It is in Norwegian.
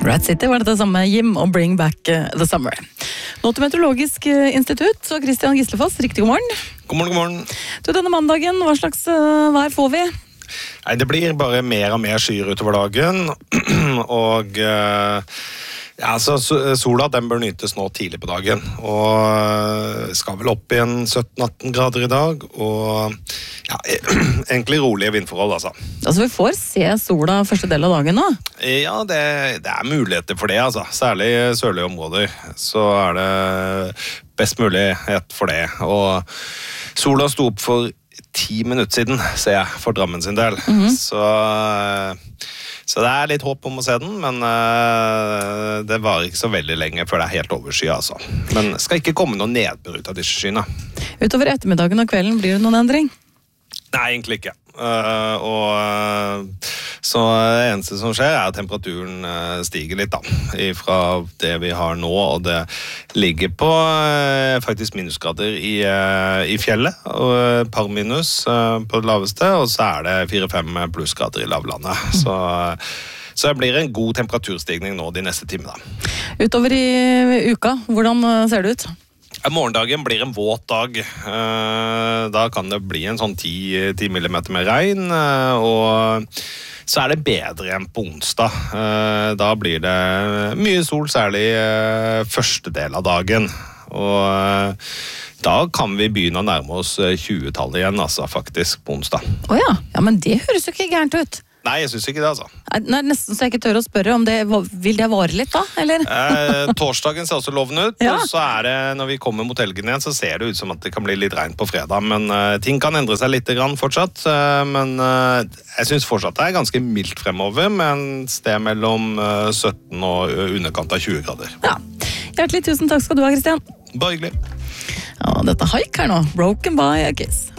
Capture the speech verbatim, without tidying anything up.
Rat City var dette samme Jim og Bring Back the Summer. Nå til Meteorologisk institutt, og Christian Gislefoss, riktig god morgen. God morgen, god morgen. Du, denne mandagen, hva slags uh, vær får vi? Nei, det blir bare mer og mer skyer utover dagen, og uh, ja, så sola den bør nytes nå tidlig på dagen, og skal vel opp igjen sytten atten grader i dag, og ja, egentlig rolige vindforhold, altså. Altså, vi får se sola første del av dagen nå? Ja, det, det er muligheter for det, altså. Særlig i sørlige områder, så er det best mulighet for det, og sola sto opp for ti minutter siden, ser jeg, for Drammen sin del. Mm-hmm. Så, så det er litt håp om å se den, men uh, det var ikke så veldig lenge før det er helt oversky, altså. Men skal ikke komme noe nedbør ut av disse skyene. Utover ettermiddagen og kvelden blir det noen endring? Nei, egentlig ikke. Uh, og uh, så det eneste som skjer er at temperaturen uh, stiger litt da, fra det vi har nå, og det ligger på uh, faktisk minusgrader i, uh, i fjellet, og et par minus uh, på det laveste, og så er det fire fem plussgrader i lavlandet. Mm. Så, uh, så det blir en god temperaturstigning nå de neste timene. Utover i uka, hvordan ser det ut? Morgendagen blir en våt dag. Da kan det bli en sånn ti millimeter med regn, og så er det bedre enn på onsdag. Da blir det mye sol, særlig første del av dagen. Og da kan vi begynne å nærme oss tjue-tallet igjen, altså, faktisk, på onsdag. Åja, ja, men det høres jo ikke gærent ut. Nei, jeg synes ikke det, altså. Nei, nesten så jeg ikke tør å spørre om det, vil det vare litt da, eller? Eh, torsdagen ser også lovende ut, ja. Og så er det, når vi kommer mot helgen igjen, så ser det ut som at det kan bli litt regn på fredag, men uh, ting kan endre seg litt grann fortsatt, uh, men uh, jeg synes fortsatt det er ganske mildt fremover, med en sted mellom uh, sytten og uh, underkant av tjue grader. Ja, hjertelig tusen takk skal du ha, Christian. Bare hyggelig. Ja, dette haik her nå, Broken by a Kiss.